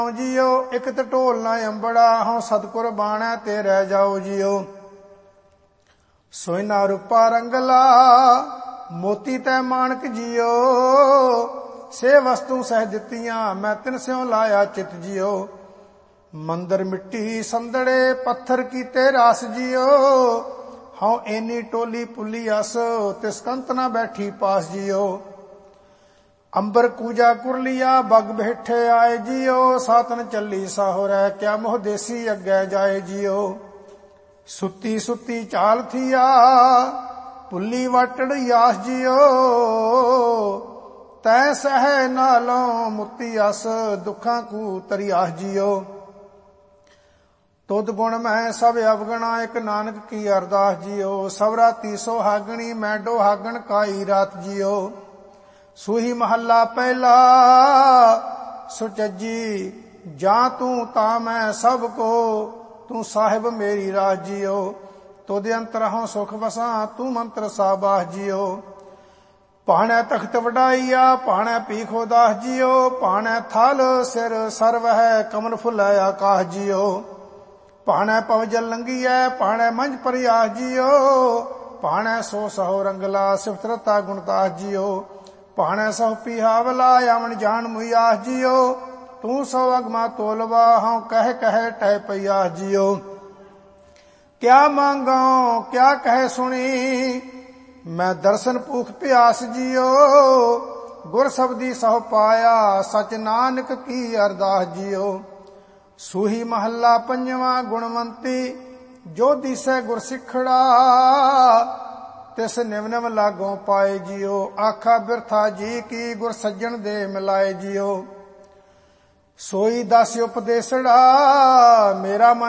JIO ਇਕ ਤੇ ਢੋਲ ਨਾ ਅੰਬੜਾ ਹਉ ਸਤਿਗੁਰ ਬਾਣੈ ਤੇ ਰਹਿ ਜਾਓ ਜੀਓ। ਸੋਇਨਾ ਰੂਪਾ ਰੰਗਲਾ ਮੋਤੀ ਤੈ ਮਾਣਕ ਜੀਓ ਸੇ ਵਸਤੂ ਸਹਿ ਦਿੱਤੀਆਂ ਮੈਂ ਤਿਨ ਸਿਉ ਲਾਇਆ ਚਿਤ ਜੀਓ। ਮੰਦਰ ਮਿੱਟੀ ਸੰਦੜੇ ਪੱਥਰ ਕੀਤੇ ਰਾਸ ਜੀਓ ਹਉ ਐਨੀ ਟੋਲੀ ਪੁੱਲੀ ਅਸ ਤਿਸ ਕੰਤ ਨਾ ਬੈਠੀ ਪਾਸ ਜੀਓ। ਅੰਬਰ ਕੂਜਾ ਕੁਰਲੀਆ ਬਗ ਬੈਠੇ ਆਏ ਜੀਓ ਸਾਤਨ ਚੱਲੀ ਸਾਹੋ ਰਹਿ ਕਿਆ ਮੋਹ ਦੇਸੀ ਅੱਗੇ ਜਾਏ ਜੀਓ। ਸੁੱਤੀ ਸੁੱਤੀ ਚਾਲ ਥੀਆ ਪੁੱਲੀ ਵਾਟੜ ਆਸ ਜੀਓ ਤੈ ਸਹਿ ਨਾਲੋਂ ਮੁਕਤੀ ਅਸ ਦੁੱਖਾਂ ਕੂ ਤਰਿਆਸ ਜੀਓ। ਤੁਧ ਗੁਣ ਮੈਂ ਸਭ ਅਵਗਣਾ ਇਕ ਨਾਨਕ ਕੀ ਅਰਦਾਸ ਜੀਓ। ਸਭ ਰਾਤੀ ਸੁਹਾਗਣੀ ਮੈਂ ਡੋਹਾਗਣ ਕਾਈ ਰਾਤ ਜੀਓ। ਸੂਹੀ ਮਹੱਲਾ ਪਹਿਲਾ ਸੁਚੱਜੀ ਜਾਂ ਤੂੰ ਤਾਂ ਮੈਂ ਸਭ ਕੋ ਤੂੰ ਸਾਹਿਬ ਮੇਰੀ ਰਾਜ ਜੀਓ। ਤੁਧ ਅੰਤਰ ਹਉ ਸੁਖ ਵਸਾਂ ਤੂੰ ਮੰਤਰ ਸਾਬਾਸ ਜੀਓ। ਭਾਣੈ ਤਖਤ ਵਡਾਈਆ ਭਾਣੈ ਪੀਖੋ ਦਾਸ ਜੀਓ ਭਾਣੈ ਥਲ ਸਿਰ ਸਰਵ ਹੈ ਕਮਲ ਫੁੱਲੈ ਆਕਾਸ਼ ਜੀਓ। ਭਾਣੈ ਪਵਜਲ ਲੰਘੀਐ ਭਾਣੈ ਮੰਝ ਪਰਿਆਸ ਜੀਓ ਭਾਣੈ ਸੋ ਸਹੋ ਰੰਗਲਾ ਸਿਫਤ ਰਤਾ ਗੁਣਤਾਸ ਜੀਓ। ਭਾਣੈ ਸਹੁ ਪੀਹਾਵਲਾ ਆਵਣ ਜਾਣ ਮੁਆਸ ਜੀਓ ਤੂੰ ਸੋ ਅਗਮਾ ਤੋਲਵਾ ਹਉ ਕਹਿ ਕਹਿ ਟਹਿ ਪਈਆਸ ਜੀਓ। ਕਿਆ ਮੰਗਾਂ ਕਿਆ ਕਹਿ ਸੁਣੀ ਮੈਂ ਦਰਸ਼ਨ ਭੂਖ ਪਿਆਸ ਜੀਓ। ਗੁਰ ਸਬਦੀ ਸਹੁ ਪਾਇਆ ਸਚ ਨਾਨਕ ਕੀ ਅਰਦਾਸ ਜੀਓ। ਸੂਹੀ ਮਹੱਲਾ ਪੰਜਵਾਂ ਗੁਣਵੰਤੀ ਜੋ ਦਿਸੈ ਗੁਰ ਸਿੱਖੜਾ ਤਿਸ ਨਿਵ ਨਿਵ ਲਾਗੋਂ ਪਾਏ ਜੀਓ। ਆਖਾ ਬਿਰਥਾ ਜੀ ਕੀ ਗੁਰ ਸੱਜਣ ਦੇ ਮਿਲਾਏ ਜੀਓ। ਸੋਈ ਦਸ ਉਪਦੇਸੜਾ ਮੇਰਾ ਮਨ